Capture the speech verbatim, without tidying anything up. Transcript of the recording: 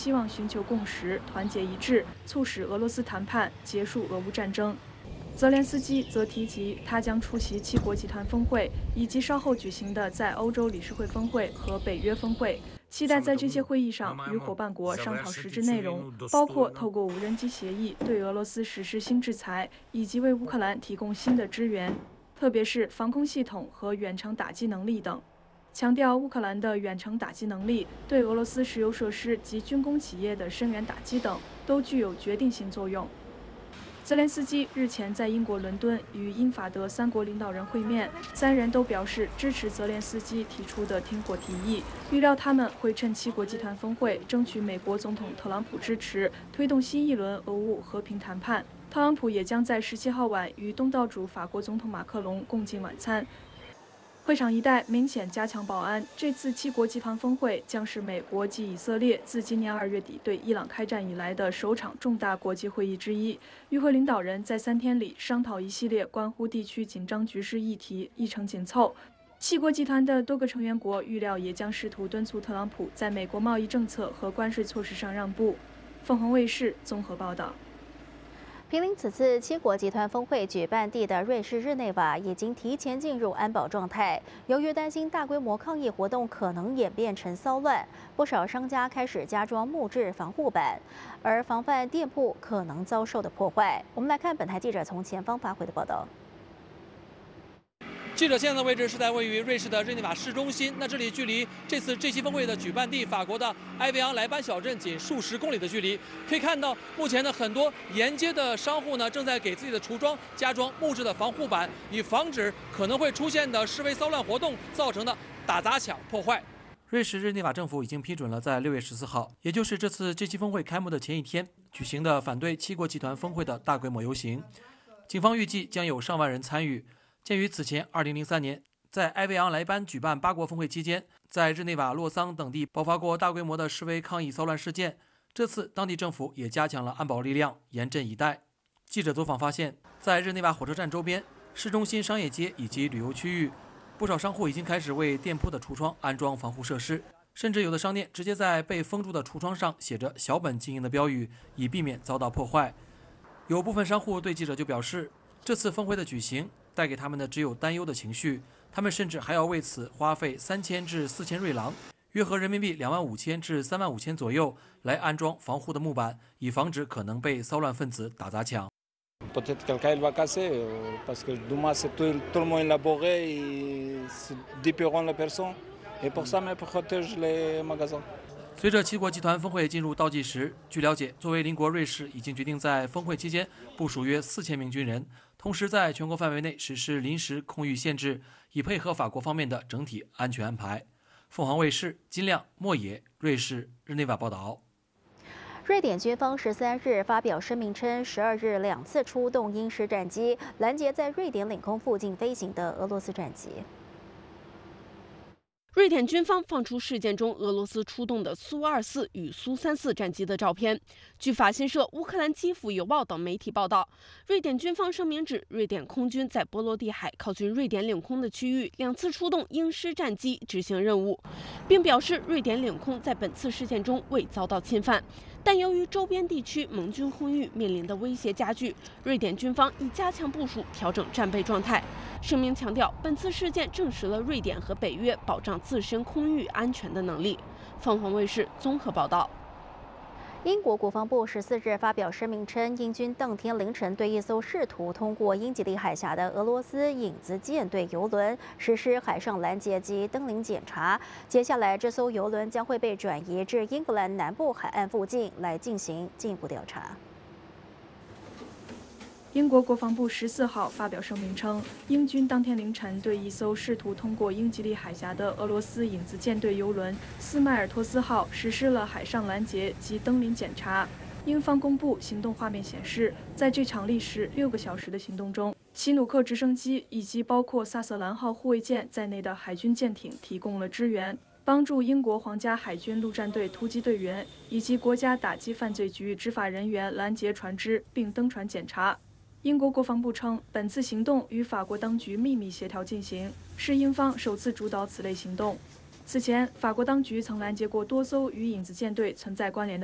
希望寻求共识、团结一致，促使俄罗斯谈判结束俄乌战争。泽连斯基则提及，他将出席七国集团峰会以及稍后举行的在欧洲理事会峰会和北约峰会，期待在这些会议上与伙伴国商讨实质内容，包括透过无人机协议对俄罗斯实施新制裁，以及为乌克兰提供新的支援，特别是防空系统和远程打击能力等。强调乌克兰的远程打击能力对俄罗斯石油设施及军工企业的深远打击等都具有决定性作用。泽连斯基日前在英国伦敦与英法德三国领导人会面，三人都表示支持泽连斯基提出的停火提议，预料他们会趁七国集团峰会争取美国总统特朗普支持，推动新一轮俄乌和平谈判。特朗普也将在十七号晚与东道主法国总统马克龙共进晚餐。会场一带明显加强保安。这次七国集团峰会将是美国及以色列自今年二月底对伊朗开战以来的首场重大国际会议之一。与会领导人在三天里商讨一系列关乎地区紧张局势议题，议程紧凑。七国集团的多个成员国预料也将试图敦促特朗普在美国贸易政策和关税措施上让步。凤凰卫视综合报道。 毗邻此次七国集团峰会举办地的瑞士日内瓦已经提前进入安保状态。由于担心大规模抗议活动可能演变成骚乱，不少商家开始加装木质防护板，而防范店铺可能遭受的破坏。我们来看本台记者从前方发回的报道。 记者现在的位置是在位于瑞士的日内瓦市中心，那这里距离这次 G 七峰会的举办地法国的埃维昂莱班小镇仅数十公里的距离。可以看到，目前的很多沿街的商户呢，正在给自己的橱窗加装木质的防护板，以防止可能会出现的示威骚乱活动造成的打砸抢破坏。瑞士日内瓦政府已经批准了在六月十四号，也就是这次 G 七峰会开幕的前一天举行的反对七国集团峰会的大规模游行。警方预计将有上万人参与。鉴于此前二零零三年在埃维昂莱班举办八国峰会期间，在日内瓦、洛桑等地爆发过大规模的示威抗议骚乱事件，这次当地政府也加强了安保力量，严阵以待。记者走访发现，在日内瓦火车站周边、市中心商业街以及旅游区域，不少商户已经开始为店铺的橱窗安装防护设施，甚至有的商店直接在被封住的橱窗上写着“小本经营”的标语，以避免遭到破坏。有部分商户对记者就表示，这次峰会的举行带给他们的只有担忧的情绪，他们甚至还要为此花费三千至四千瑞郎，约合人民币两万五千至三万五千左右，来安装防护的木板，以防止可能被骚乱分子打砸抢。 Peut-être quelqu'un il va casser parce que demain c'est tout tout le monde élaboré et c'est différentes les personnes et pour ça mais protège les magasins。 随着七国集团峰会进入倒计时，据了解，作为邻国瑞士已经决定在峰会期间部署约四千名军人，同时在全国范围内实施临时空域限制，以配合法国方面的整体安全安排。凤凰卫视金亮、莫野，瑞士日内瓦报道。 瑞典军方十三日发表声明称，十二日两次出动鹰狮战机拦截在瑞典领空附近飞行的俄罗斯战机。 瑞典军方放出事件中俄罗斯出动的苏二四与苏三四战机的照片。据法新社、乌克兰基辅邮报等媒体报道，瑞典军方声明指，瑞典空军在波罗的海靠近瑞典领空的区域两次出动鹰狮战机执行任务，并表示瑞典领空在本次事件中未遭到侵犯。但由于周边地区盟军空域面临的威胁加剧，瑞典军方已加强部署，调整战备状态。声明强调，本次事件证实了瑞典和北约保障自身空域安全的能力。凤凰卫视综合报道。 英国国防部十四日发表声明称，英军当天凌晨对一艘试图通过英吉利海峡的俄罗斯影子舰队邮轮实施海上拦截及登临检查。接下来，这艘邮轮将会被转移至英格兰南部海岸附近来进行进一步调查。 英国国防部十四号发表声明称，英军当天凌晨对一艘试图通过英吉利海峡的俄罗斯影子舰队邮轮斯迈尔托斯号实施了海上拦截及登临检查。英方公布行动画面显示，在这场历时六个小时的行动中，奇努克直升机以及包括萨瑟兰号护卫舰在内的海军舰艇提供了支援，帮助英国皇家海军陆战队突击队员以及国家打击犯罪局执法人员拦截船只并登船检查。英国国防部称，本次行动与法国当局秘密协调进行，是英方首次主导此类行动。此前，法国当局曾拦截过多艘与影子舰队存在关联的